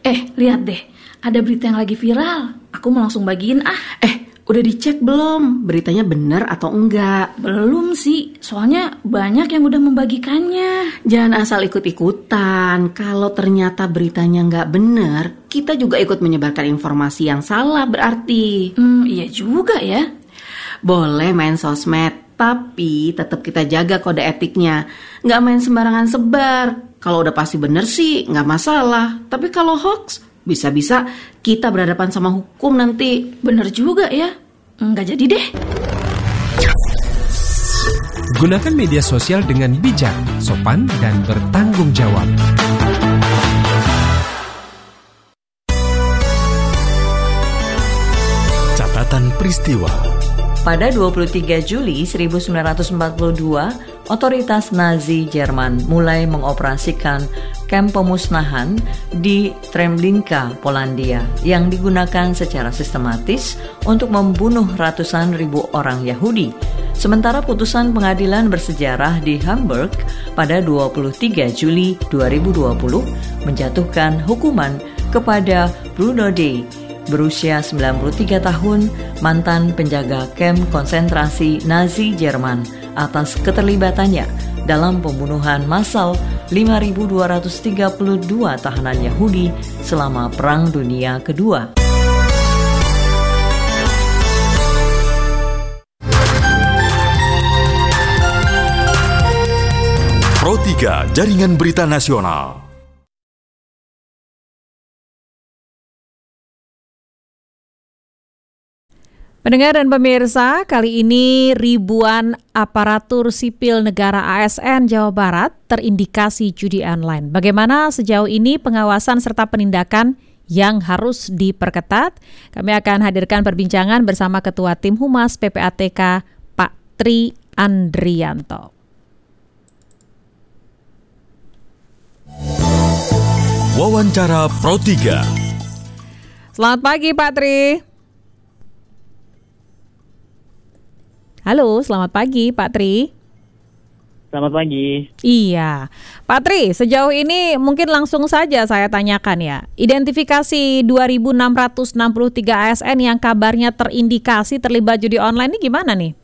Lihat deh, ada berita yang lagi viral. Aku mau langsung bagiin ah. Udah dicek belum? Beritanya benar atau enggak? Belum sih, soalnya banyak yang udah membagikannya. Jangan asal ikut-ikutan. Kalau ternyata beritanya enggak benar, kita juga ikut menyebarkan informasi yang salah berarti. Iya juga ya. Boleh main sosmed, tapi tetap kita jaga kode etiknya. Nggak main sembarangan sebar. Kalau udah pasti bener sih nggak masalah. Tapi kalau hoax, bisa-bisa kita berhadapan sama hukum nanti. Bener juga ya. Nggak jadi deh. Gunakan media sosial dengan bijak, sopan, dan bertanggung jawab. Catatan peristiwa. Pada 23 Juli 1942, otoritas Nazi Jerman mulai mengoperasikan kamp pemusnahan di Treblinka, Polandia, yang digunakan secara sistematis untuk membunuh ratusan ribu orang Yahudi. Sementara putusan pengadilan bersejarah di Hamburg pada 23 Juli 2020 menjatuhkan hukuman kepada Bruno D., berusia 93 tahun, mantan penjaga kamp konsentrasi Nazi Jerman, atas keterlibatannya dalam pembunuhan massal 5.232 tahanan Yahudi selama Perang Dunia Kedua. Pro 3 Jaringan Berita Nasional. Pendengar dan pemirsa, kali ini ribuan aparatur sipil negara ASN Jawa Barat terindikasi judi online. Bagaimana sejauh ini pengawasan serta penindakan yang harus diperketat? Kami akan hadirkan perbincangan bersama Ketua Tim Humas PPATK, Pak Tri Andrianto. Wawancara Pro 3. Selamat pagi Pak Tri. Halo, selamat pagi Pak Tri. Selamat pagi. Iya, Pak Tri, sejauh ini mungkin langsung saja saya tanyakan ya. Identifikasi 2.663 ASN yang kabarnya terindikasi terlibat judi online ini gimana nih?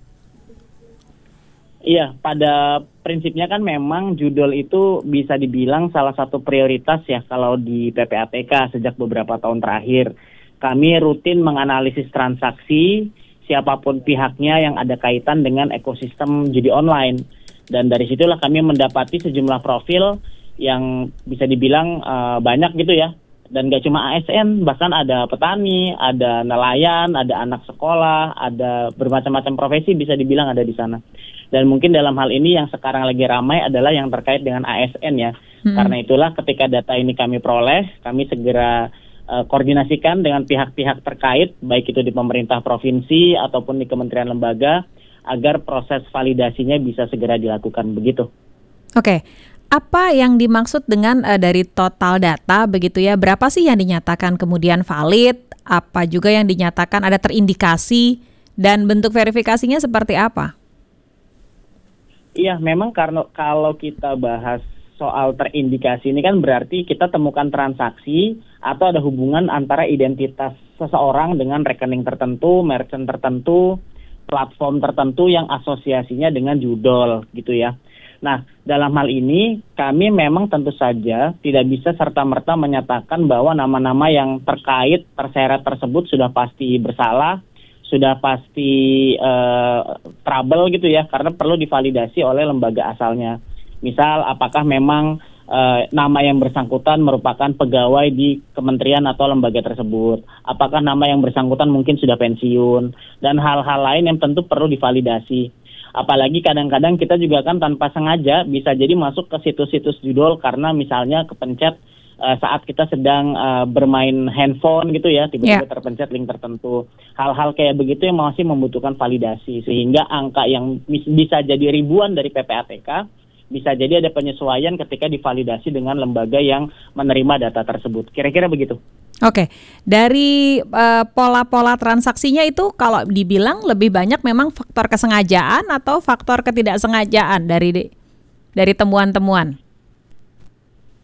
Iya, pada prinsipnya kan memang judul itu bisa dibilang salah satu prioritas ya kalau di PPATK sejak beberapa tahun terakhir. Kami rutin menganalisis transaksi siapapun pihaknya yang ada kaitan dengan ekosistem judi online. Dan dari situlah kami mendapati sejumlah profil yang bisa dibilang banyak gitu ya. Dan gak cuma ASN, bahkan ada petani, ada nelayan, ada anak sekolah, ada bermacam-macam profesi bisa dibilang ada di sana. Dan mungkin dalam hal ini yang sekarang lagi ramai adalah yang terkait dengan ASN ya. Karena itulah ketika data ini kami peroleh, kami segera koordinasikan dengan pihak-pihak terkait, baik itu di pemerintah provinsi ataupun di kementerian lembaga, agar proses validasinya bisa segera dilakukan begitu. Oke, apa yang dimaksud dengan dari total data begitu ya? Berapa sih yang dinyatakan kemudian valid? Apa juga yang dinyatakan ada terindikasi? Dan bentuk verifikasinya seperti apa? Iya, memang karena kalau kita bahas soal terindikasi ini kan berarti kita temukan transaksi atau ada hubungan antara identitas seseorang dengan rekening tertentu, merchant tertentu, platform tertentu yang asosiasinya dengan judol gitu ya. Nah, dalam hal ini kami memang tentu saja tidak bisa serta-merta menyatakan bahwa nama-nama yang terkait terseret tersebut sudah pasti bersalah, sudah pasti trouble gitu ya, karena perlu divalidasi oleh lembaga asalnya. Misal apakah memang nama yang bersangkutan merupakan pegawai di kementerian atau lembaga tersebut. Apakah nama yang bersangkutan mungkin sudah pensiun. Dan hal-hal lain yang tentu perlu divalidasi. Apalagi kadang-kadang kita juga kan tanpa sengaja bisa jadi masuk ke situs-situs judul karena misalnya kepencet saat kita sedang bermain handphone gitu ya, tiba-tiba terpencet link tertentu. Hal-hal kayak begitu yang masih membutuhkan validasi. Sehingga angka yang bisa jadi ribuan dari PPATK bisa jadi ada penyesuaian ketika divalidasi dengan lembaga yang menerima data tersebut. Kira-kira begitu. Oke, dari pola-pola transaksinya itu kalau dibilang lebih banyak memang faktor kesengajaan atau faktor ketidaksengajaan dari temuan-temuan?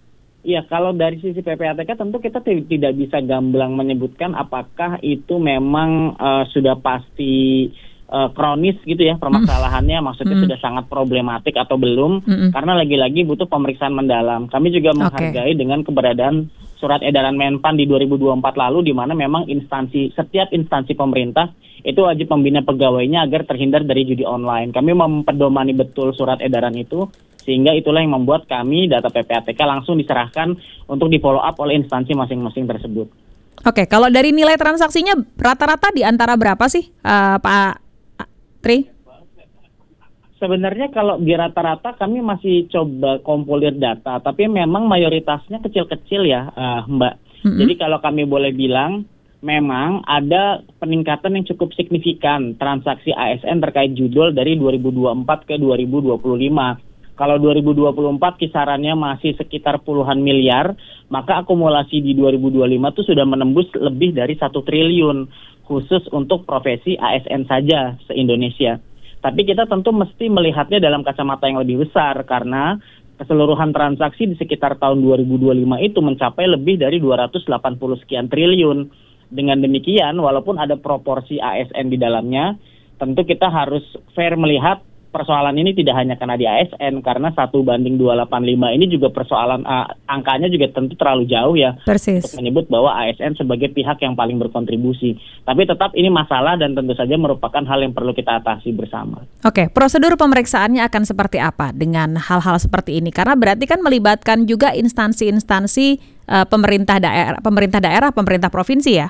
Iya, kalau dari sisi PPATK tentu kita tidak bisa gamblang menyebutkan apakah itu memang sudah pasti kronis gitu ya permasalahannya, maksudnya sudah sangat problematik atau belum, karena lagi-lagi butuh pemeriksaan mendalam. Kami juga menghargai dengan keberadaan surat edaran Menpan di 2024 lalu, di mana memang setiap instansi pemerintah itu wajib membina pegawainya agar terhindar dari judi online. Kami mempedomani betul surat edaran itu, sehingga itulah yang membuat kami data PPATK langsung diserahkan untuk di follow up oleh instansi masing-masing tersebut. Oke, kalau dari nilai transaksinya rata-rata di antara berapa sih, Pak Tri? Sebenarnya kalau di rata-rata kami masih coba kompilir data, tapi memang mayoritasnya kecil-kecil ya, Mbak. Jadi kalau kami boleh bilang, memang ada peningkatan yang cukup signifikan transaksi ASN terkait judul dari 2024 ke 2025. Kalau 2024 kisarannya masih sekitar puluhan miliar, maka akumulasi di 2025 itu sudah menembus lebih dari 1 triliun khusus untuk profesi ASN saja se-Indonesia. Tapi kita tentu mesti melihatnya dalam kacamata yang lebih besar, karena keseluruhan transaksi di sekitar tahun 2025 itu mencapai lebih dari 280 sekian triliun. Dengan demikian, walaupun ada proporsi ASN di dalamnya, tentu kita harus fair melihat persoalan ini tidak hanya karena di ASN, karena 1:285 ini juga persoalan angkanya juga tentu terlalu jauh ya. Persis. Untuk menyebut bahwa ASN sebagai pihak yang paling berkontribusi. Tapi tetap ini masalah dan tentu saja merupakan hal yang perlu kita atasi bersama. Oke, prosedur pemeriksaannya akan seperti apa dengan hal-hal seperti ini? Karena berarti kan melibatkan juga instansi-instansi pemerintah daerah, pemerintah provinsi ya?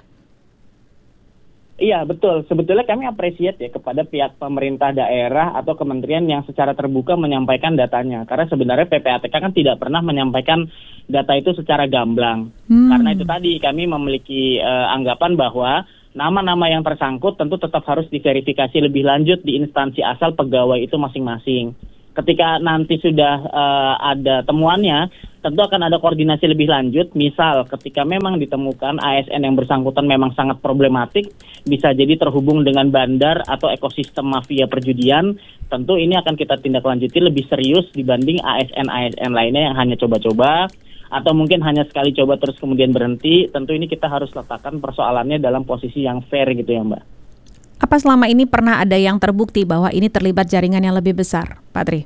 Iya, betul. Sebetulnya kami apresiat ya kepada pihak pemerintah daerah atau kementerian yang secara terbuka menyampaikan datanya. Karena sebenarnya PPATK kan tidak pernah menyampaikan data itu secara gamblang. Karena itu tadi kami memiliki anggapan bahwa nama-nama yang tersangkut tentu tetap harus diverifikasi lebih lanjut di instansi asal pegawai itu masing-masing. Ketika nanti sudah ada temuannya, tentu akan ada koordinasi lebih lanjut. Misal ketika memang ditemukan ASN yang bersangkutan memang sangat problematik, bisa jadi terhubung dengan bandar atau ekosistem mafia perjudian, tentu ini akan kita tindak lanjuti lebih serius dibanding ASN-ASN lainnya yang hanya coba-coba, atau mungkin hanya sekali coba terus kemudian berhenti. Tentu ini kita harus letakkan persoalannya dalam posisi yang fair gitu ya, Mbak. Apa selama ini pernah ada yang terbukti bahwa ini terlibat jaringan yang lebih besar, Pak Tri?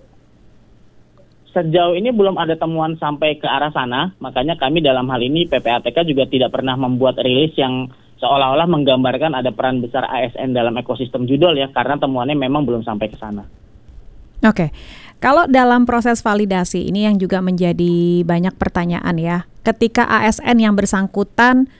Sejauh ini belum ada temuan sampai ke arah sana, makanya kami dalam hal ini PPATK juga tidak pernah membuat rilis yang seolah-olah menggambarkan ada peran besar ASN dalam ekosistem judul ya, karena temuannya memang belum sampai ke sana. Oke, kalau dalam proses validasi ini yang juga menjadi banyak pertanyaan ya, ketika ASN yang bersangkutan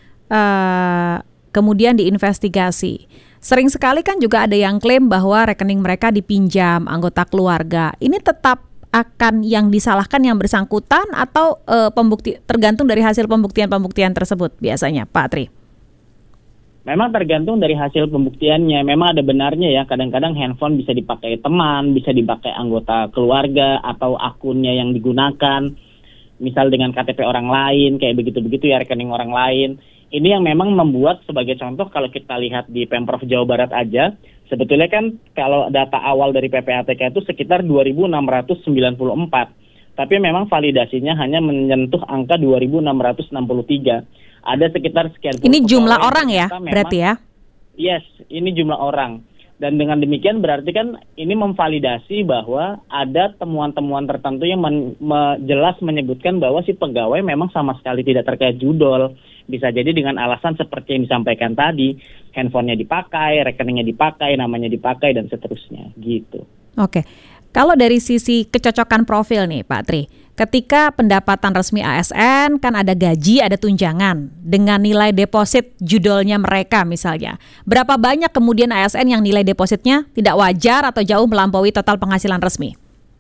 kemudian diinvestigasi, sering sekali kan juga ada yang klaim bahwa rekening mereka dipinjam anggota keluarga. Ini tetap akan yang disalahkan yang bersangkutan atau tergantung dari hasil pembuktian tersebut biasanya, Pak Tri? Memang tergantung dari hasil pembuktiannya. Memang ada benarnya ya, kadang-kadang handphone bisa dipakai teman, bisa dipakai anggota keluarga atau akunnya yang digunakan, misal dengan KTP orang lain, kayak begitu-begitu ya, rekening orang lain. Ini yang memang membuat sebagai contoh kalau kita lihat di Pemprov Jawa Barat aja, sebetulnya kan kalau data awal dari PPATK itu sekitar 2.694. Tapi memang validasinya hanya menyentuh angka 2.663. Ada sekitar sekian puluh. Ini jumlah orang ya, berarti ya? Yes, ini jumlah orang. Dan dengan demikian berarti kan ini memvalidasi bahwa ada temuan-temuan tertentu yang jelas menyebutkan bahwa si pegawai memang sama sekali tidak terkait judol. Bisa jadi dengan alasan seperti yang disampaikan tadi, handphonenya dipakai, rekeningnya dipakai, namanya dipakai, dan seterusnya gitu. Oke, kalau dari sisi kecocokan profil nih Pak Tri, ketika pendapatan resmi ASN kan ada gaji, ada tunjangan dengan nilai deposit judulnya mereka misalnya. Berapa banyak kemudian ASN yang nilai depositnya tidak wajar atau jauh melampaui total penghasilan resmi?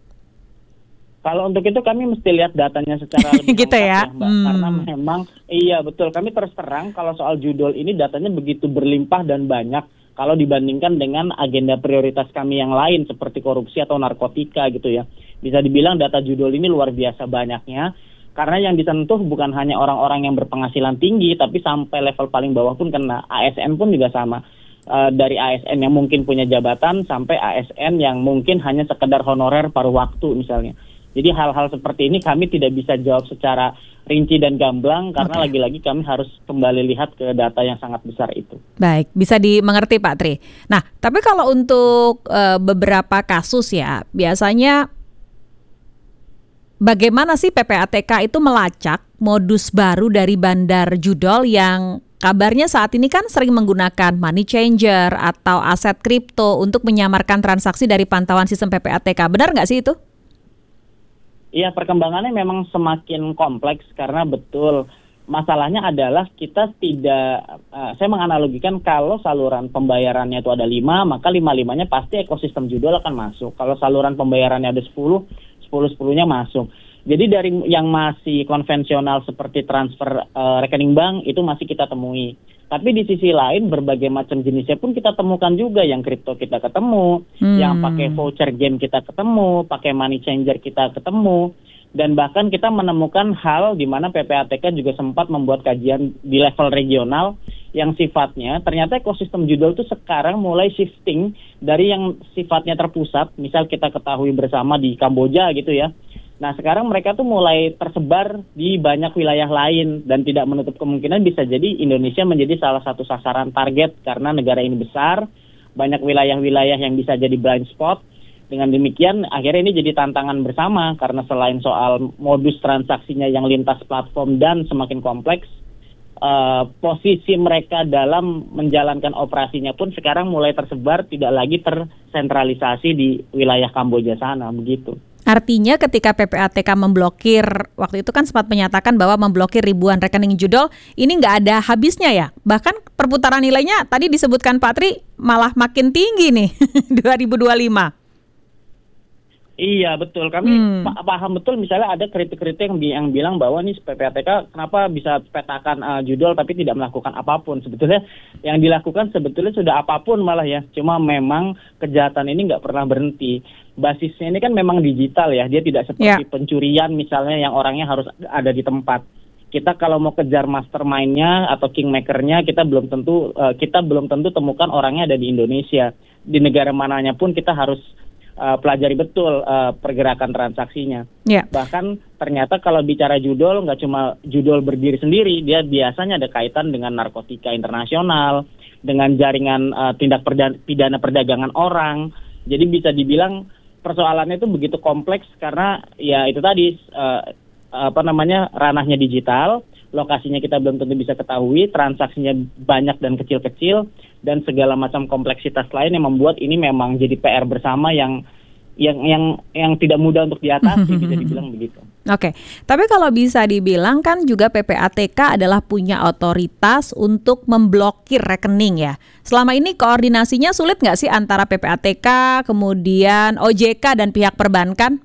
Kalau untuk itu kami mesti lihat datanya secara lebih gitu ya, Mbak. Karena memang iya betul, kami terus terang kalau soal judul ini datanya begitu berlimpah dan banyak kalau dibandingkan dengan agenda prioritas kami yang lain seperti korupsi atau narkotika gitu ya. Bisa dibilang data judul ini luar biasa banyaknya, karena yang disentuh bukan hanya orang-orang yang berpenghasilan tinggi, tapi sampai level paling bawah pun kena. ASN pun juga sama. Dari ASN yang mungkin punya jabatan sampai ASN yang mungkin hanya sekedar honorer paruh waktu misalnya. Jadi hal-hal seperti ini kami tidak bisa jawab secara rinci dan gamblang karena lagi-lagi kami harus kembali lihat ke data yang sangat besar itu. Baik, bisa dimengerti Pak Tri. Nah, tapi kalau untuk beberapa kasus ya, biasanya bagaimana sih PPATK itu melacak modus baru dari bandar judol yang kabarnya saat ini kan sering menggunakan money changer atau aset kripto untuk menyamarkan transaksi dari pantauan sistem PPATK. Benar nggak sih itu? Iya, perkembangannya memang semakin kompleks karena betul masalahnya adalah kita tidak, saya menganalogikan kalau saluran pembayarannya itu ada 5, maka 5-5-nya pasti ekosistem judol akan masuk. Kalau saluran pembayarannya ada 10, 10-10-nya masuk. Jadi dari yang masih konvensional seperti transfer rekening bank itu masih kita temui. Tapi di sisi lain berbagai macam jenisnya pun kita temukan juga, yang kripto kita ketemu, yang pakai voucher game kita ketemu, pakai money changer kita ketemu, dan bahkan kita menemukan hal di mana PPATK juga sempat membuat kajian di level regional yang sifatnya ternyata ekosistem judol itu sekarang mulai shifting dari yang sifatnya terpusat, misal kita ketahui bersama di Kamboja gitu ya. Nah sekarang mereka tuh mulai tersebar di banyak wilayah lain dan tidak menutup kemungkinan bisa jadi Indonesia menjadi salah satu sasaran target karena negara ini besar, banyak wilayah-wilayah yang bisa jadi blind spot. Dengan demikian akhirnya ini jadi tantangan bersama karena selain soal modus transaksinya yang lintas platform dan semakin kompleks, posisi mereka dalam menjalankan operasinya pun sekarang mulai tersebar, tidak lagi tersentralisasi di wilayah Kamboja sana, begitu. Artinya ketika PPATK memblokir, waktu itu kan sempat menyatakan bahwa memblokir ribuan rekening judol, ini nggak ada habisnya ya? Bahkan perputaran nilainya tadi disebutkan Pak Tri malah makin tinggi nih 2025. Iya betul, kami paham betul misalnya ada kritik-kritik yang bilang bahwa nih PPATK kenapa bisa petakan judol tapi tidak melakukan apapun. Sebetulnya yang dilakukan sebetulnya sudah apapun malah ya, cuma memang kejahatan ini nggak pernah berhenti. Basisnya ini kan memang digital ya, dia tidak seperti pencurian misalnya yang orangnya harus ada di tempat. Kita kalau mau kejar mastermind-nya atau kingmaker-nya kita belum tentu temukan orangnya ada di Indonesia. Di negara mananya pun kita harus pelajari betul pergerakan transaksinya. Bahkan ternyata kalau bicara judol, nggak cuma judol berdiri sendiri, dia biasanya ada kaitan dengan narkotika internasional, dengan jaringan tindak pidana perdagangan orang. Jadi bisa dibilang persoalannya itu begitu kompleks karena ya itu tadi ranahnya digital, lokasinya kita belum tentu bisa ketahui, transaksinya banyak dan kecil-kecil, dan segala macam kompleksitas lain yang membuat ini memang jadi PR bersama yang tidak mudah untuk diatasi, bisa dibilang begitu. Oke, tapi kalau bisa dibilang kan juga PPATK adalah punya otoritas untuk memblokir rekening ya. Selama ini koordinasinya sulit nggak sih antara PPATK, kemudian OJK dan pihak perbankan?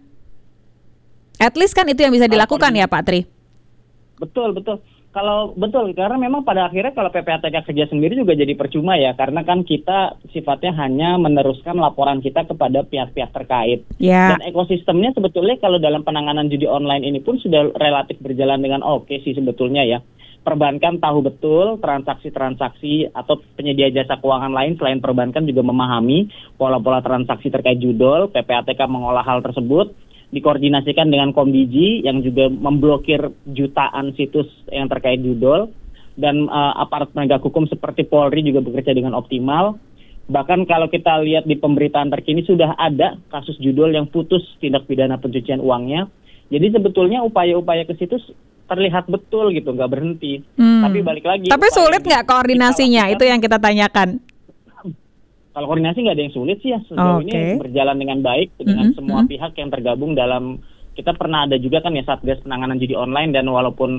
At least kan itu yang bisa dilakukan ya Pak Tri? Betul. Karena memang pada akhirnya kalau PPATK kerja sendiri juga jadi percuma ya, karena kan kita sifatnya hanya meneruskan laporan kita kepada pihak-pihak terkait. Dan ekosistemnya sebetulnya kalau dalam penanganan judi online ini pun sudah relatif berjalan dengan oke sih sebetulnya ya. Perbankan tahu betul transaksi-transaksi atau penyedia jasa keuangan lain selain perbankan juga memahami pola-pola transaksi terkait judol. PPATK mengolah hal tersebut, dikoordinasikan dengan Komdigi yang juga memblokir jutaan situs yang terkait judol, dan aparat penegak hukum seperti Polri juga bekerja dengan optimal. Bahkan kalau kita lihat di pemberitaan terkini sudah ada kasus judol yang putus tindak pidana pencucian uangnya. Jadi sebetulnya upaya-upaya ke situ terlihat betul gitu, nggak berhenti. Tapi balik lagi. Tapi sulit nggak koordinasinya? Itu yang kita tanyakan. Kalau koordinasi nggak ada yang sulit sih ya, sejauh ini berjalan dengan baik dengan semua pihak yang tergabung dalam, kita pernah ada juga kan ya Satgas Penanganan Judi Online, dan walaupun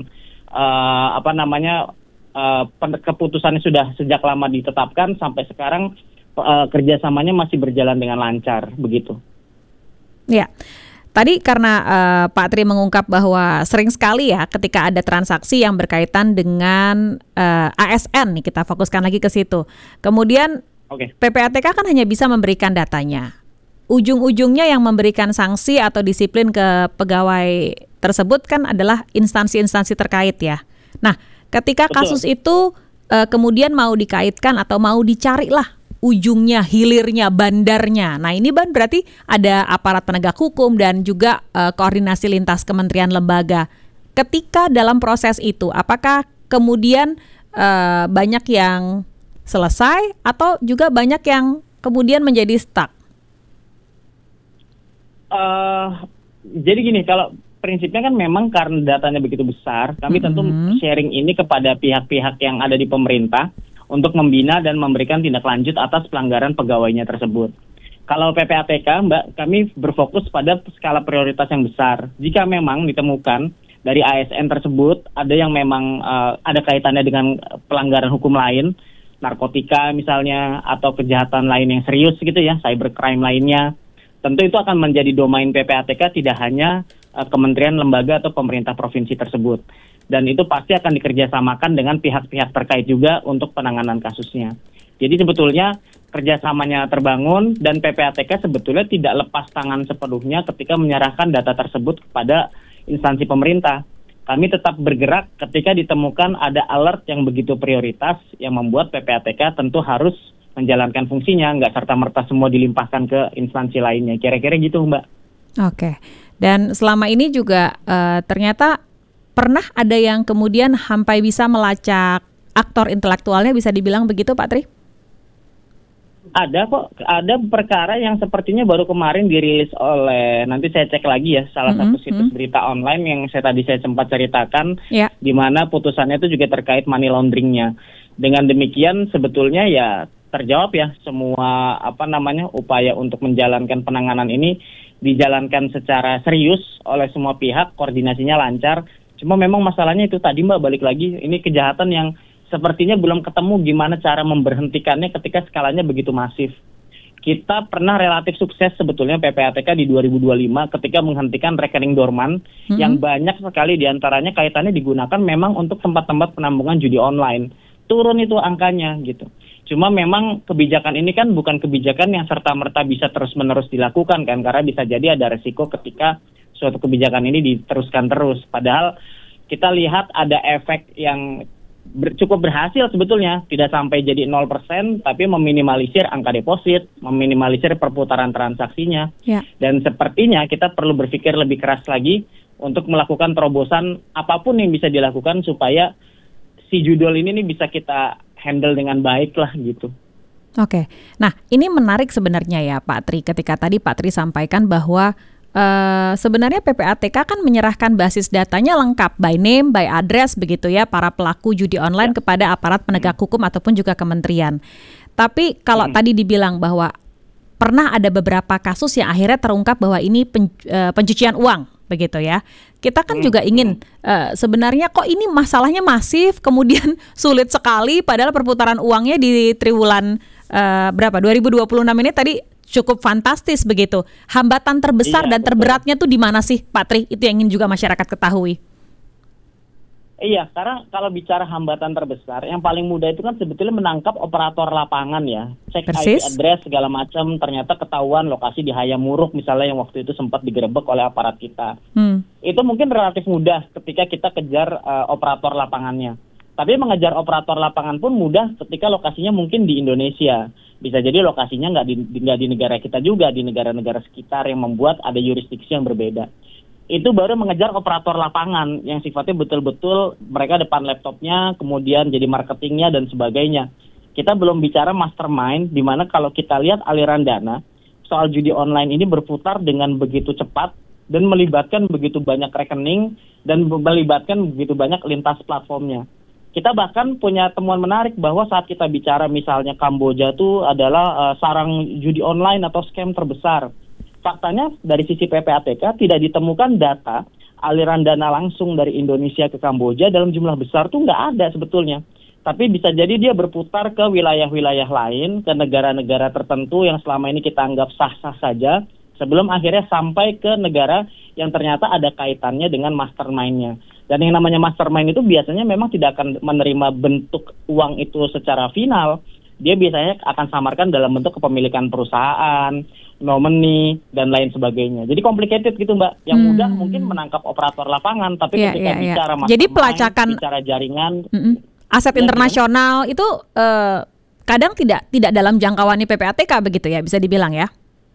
keputusannya sudah sejak lama ditetapkan sampai sekarang kerjasamanya masih berjalan dengan lancar begitu. Ya. Tadi karena Pak Tri mengungkap bahwa sering sekali ya ketika ada transaksi yang berkaitan dengan ASN nih, kita fokuskan lagi ke situ. Kemudian PPATK kan hanya bisa memberikan datanya. Ujung-ujungnya yang memberikan sanksi atau disiplin ke pegawai tersebut kan adalah instansi-instansi terkait ya. Nah, ketika kasus itu kemudian mau dikaitkan atau mau dicari lah ujungnya, hilirnya, bandarnya. Nah ini Ban berarti ada aparat penegak hukum dan juga koordinasi lintas kementerian lembaga. Ketika dalam proses itu, apakah kemudian banyak yang selesai atau juga banyak yang kemudian menjadi stuck? Jadi gini, kalau prinsipnya kan memang karena datanya begitu besar, kami tentu sharing ini kepada pihak-pihak yang ada di pemerintah untuk membina dan memberikan tindak lanjut atas pelanggaran pegawainya tersebut. Kalau PPATK, Mbak, kami berfokus pada skala prioritas yang besar. Jika memang ditemukan dari ASN tersebut ada yang memang ada kaitannya dengan pelanggaran hukum lain, narkotika misalnya, atau kejahatan lain yang serius gitu ya, cybercrime lainnya, tentu itu akan menjadi domain PPATK, tidak hanya kementerian, lembaga, atau pemerintah provinsi tersebut. Dan itu pasti akan dikerjasamakan dengan pihak-pihak terkait juga untuk penanganan kasusnya. Jadi sebetulnya kerjasamanya terbangun dan PPATK sebetulnya tidak lepas tangan sepenuhnya ketika menyerahkan data tersebut kepada instansi pemerintah. Kami tetap bergerak ketika ditemukan ada alert yang begitu prioritas yang membuat PPATK tentu harus menjalankan fungsinya, nggak serta-merta semua dilimpahkan ke instansi lainnya. Kira-kira gitu, Mbak. Oke. Dan selama ini juga ternyata pernah ada yang kemudian sampai bisa melacak aktor intelektualnya, bisa dibilang begitu Pak Tri? Ada kok, ada perkara yang sepertinya baru kemarin dirilis oleh, nanti saya cek lagi ya, salah satu situs berita online yang saya sempat ceritakan, di mana putusannya itu juga terkait money launderingnya. Dengan demikian sebetulnya ya terjawab ya semua upaya untuk menjalankan penanganan ini dijalankan secara serius oleh semua pihak, koordinasinya lancar. Cuma memang masalahnya itu tadi Mbak, balik lagi, ini kejahatan yang sepertinya belum ketemu gimana cara memberhentikannya ketika skalanya begitu masif. Kita pernah relatif sukses sebetulnya PPATK di 2025 ketika menghentikan rekening dorman yang banyak sekali diantaranya kaitannya digunakan memang untuk tempat-tempat penampungan judi online. Turun itu angkanya gitu. Cuma memang kebijakan ini kan bukan kebijakan yang serta-merta bisa terus-menerus dilakukan kan, karena bisa jadi ada resiko ketika suatu kebijakan ini diteruskan terus. Padahal kita lihat ada efek yang cukup berhasil sebetulnya, tidak sampai jadi 0%, tapi meminimalisir angka deposit, meminimalisir perputaran transaksinya. Dan sepertinya kita perlu berpikir lebih keras lagi untuk melakukan terobosan apapun yang bisa dilakukan supaya si judul ini bisa kita handle dengan baik lah gitu. Oke, nah ini menarik sebenarnya ya Pak Tri, ketika tadi Pak Tri sampaikan bahwa sebenarnya PPATK kan menyerahkan basis datanya lengkap, by name, by address begitu ya, para pelaku judi online kepada aparat penegak hukum ataupun juga kementerian. Tapi kalau tadi dibilang bahwa pernah ada beberapa kasus yang akhirnya terungkap bahwa ini pencucian uang begitu ya. Kita kan juga ingin sebenarnya kok ini masalahnya masif, kemudian sulit sekali, padahal perputaran uangnya di triwulan 2026 ini tadi cukup fantastis begitu. Hambatan terbesar dan terberatnya tuh di mana sih Pak Tri? Itu yang ingin juga masyarakat ketahui. Iya, karena kalau bicara hambatan terbesar, yang paling mudah itu kan sebetulnya menangkap operator lapangan ya. Cek IP address segala macam, ternyata ketahuan lokasi di Hayamuruk misalnya yang waktu itu sempat digerebek oleh aparat kita. Itu mungkin relatif mudah ketika kita kejar operator lapangannya. Tapi mengejar operator lapangan pun mudah ketika lokasinya mungkin di Indonesia. Bisa jadi lokasinya nggak di negara kita juga, di negara-negara sekitar yang membuat ada yurisdiksi yang berbeda. Itu baru mengejar operator lapangan yang sifatnya betul-betul mereka depan laptopnya, kemudian jadi marketingnya dan sebagainya. Kita belum bicara mastermind, di mana kalau kita lihat aliran dana, soal judi online ini berputar dengan begitu cepat dan melibatkan begitu banyak rekening dan melibatkan begitu banyak lintas platformnya. Kita bahkan punya temuan menarik bahwa saat kita bicara misalnya Kamboja itu adalah sarang judi online atau scam terbesar. Faktanya dari sisi PPATK tidak ditemukan data aliran dana langsung dari Indonesia ke Kamboja dalam jumlah besar tuh nggak ada sebetulnya. Tapi bisa jadi dia berputar ke wilayah-wilayah lain, ke negara-negara tertentu yang selama ini kita anggap sah-sah saja, sebelum akhirnya sampai ke negara yang ternyata ada kaitannya dengan mastermind-nya. Dan yang namanya mastermind itu biasanya memang tidak akan menerima bentuk uang itu secara final. Dia biasanya akan samarkan dalam bentuk kepemilikan perusahaan, nomini, dan lain sebagainya. Jadi complicated gitu Mbak. Yang mudah mungkin menangkap operator lapangan, tapi ketika bicara mastermind, jadi pelacakan bicara jaringan, aset internasional itu kadang tidak dalam jangkauannya PPATK begitu ya, bisa dibilang ya?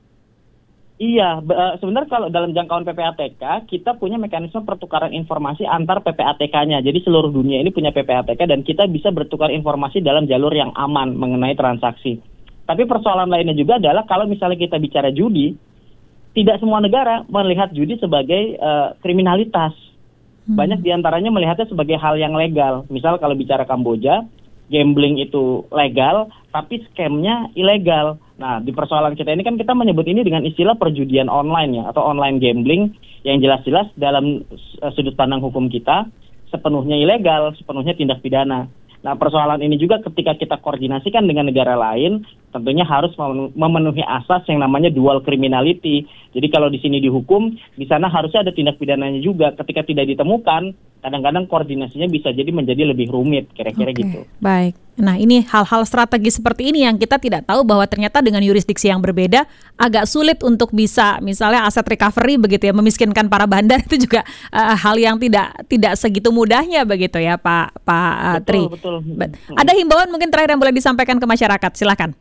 Iya, sebenarnya kalau dalam jangkauan PPATK, kita punya mekanisme pertukaran informasi antar PPATK-nya. Jadi seluruh dunia ini punya PPATK dan kita bisa bertukar informasi dalam jalur yang aman mengenai transaksi. Tapi persoalan lainnya juga adalah kalau misalnya kita bicara judi, tidak semua negara melihat judi sebagai kriminalitas. Banyak diantaranya melihatnya sebagai hal yang legal. Misal kalau bicara Kamboja, gambling itu legal, tapi scam-nya ilegal. Nah, di persoalan kita ini kan kita menyebut ini dengan istilah perjudian online ya, atau online gambling yang jelas-jelas dalam sudut pandang hukum kita sepenuhnya ilegal, sepenuhnya tindak pidana. Nah, persoalan ini juga ketika kita koordinasikan dengan negara lain, tentunya harus memenuhi asas yang namanya dual criminality. Jadi kalau di sini dihukum, di sana harusnya ada tindak pidananya juga. Ketika tidak ditemukan, kadang-kadang koordinasinya bisa jadi menjadi lebih rumit, kira-kira gitu. Baik. Nah, ini hal-hal strategis seperti ini yang kita tidak tahu bahwa ternyata dengan yurisdiksi yang berbeda agak sulit untuk bisa misalnya aset recovery begitu ya, memiskinkan para bandar itu juga hal yang tidak segitu mudahnya begitu ya, Pak Tri. Betul. Ada himbauan mungkin terakhir yang boleh disampaikan ke masyarakat, silakan.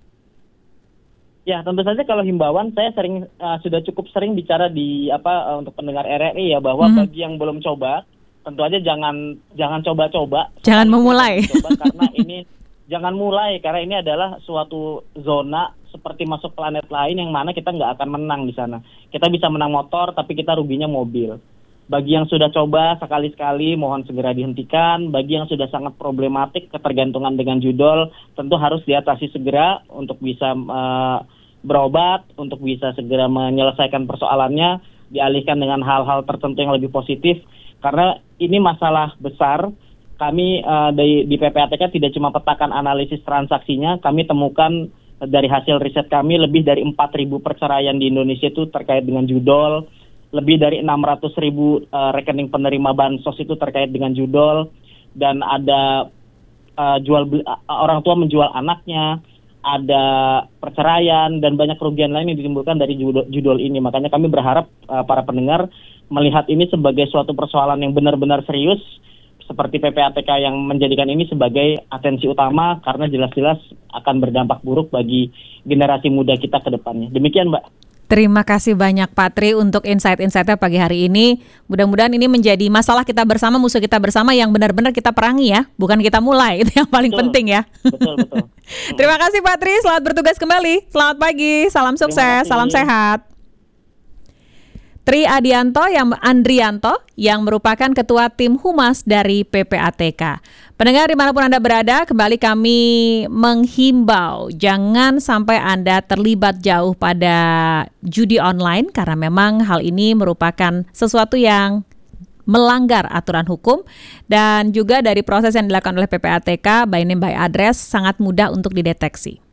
Ya, tentu saja kalau himbauan saya sudah cukup sering bicara di untuk pendengar RRI ya, bahwa bagi yang belum coba, tentu aja jangan coba-coba. Jangan memulai. Karena ini jangan mulai, karena ini adalah suatu zona seperti masuk planet lain yang mana kita nggak akan menang di sana. Kita bisa menang motor, tapi kita ruginya mobil. Bagi yang sudah coba sekali-sekali, mohon segera dihentikan. Bagi yang sudah sangat problematik, ketergantungan dengan judol, tentu harus diatasi segera untuk bisa berobat, untuk bisa segera menyelesaikan persoalannya, dialihkan dengan hal-hal tertentu yang lebih positif. Karena ini masalah besar. Kami di PPATK tidak cuma petakan analisis transaksinya, kami temukan dari hasil riset kami lebih dari 4.000 perceraian di Indonesia itu terkait dengan judol, lebih dari 600.000 rekening penerima bansos itu terkait dengan judol, dan ada orang tua menjual anaknya, ada perceraian dan banyak kerugian lain yang ditimbulkan dari judol ini. Makanya kami berharap para pendengar melihat ini sebagai suatu persoalan yang benar-benar serius, seperti PPATK yang menjadikan ini sebagai atensi utama, karena jelas-jelas akan berdampak buruk bagi generasi muda kita ke depannya. Demikian, Mbak. Terima kasih banyak Pak Tri untuk insight-insightnya pagi hari ini. Mudah-mudahan ini menjadi masalah kita bersama, musuh kita bersama yang benar-benar kita perangi ya, bukan kita mulai. Itu yang paling penting ya. Betul. Terima kasih Pak Tri, selamat bertugas kembali. Selamat pagi, salam sukses, salam sehat. Tri Andrianto yang merupakan Ketua Tim Humas dari PPATK. Pendengar dimanapun Anda berada, kembali kami menghimbau jangan sampai Anda terlibat jauh pada judi online, karena memang hal ini merupakan sesuatu yang melanggar aturan hukum, dan juga dari proses yang dilakukan oleh PPATK by name by address sangat mudah untuk dideteksi.